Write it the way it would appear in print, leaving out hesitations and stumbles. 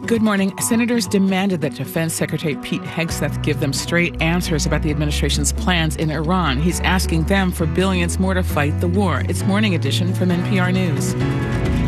Good morning. Senators demanded that Defense Secretary Pete Hegseth give them straight answers about the administration's plans in Iran. He's asking them for billions more to fight the war. It's Morning Edition from NPR News.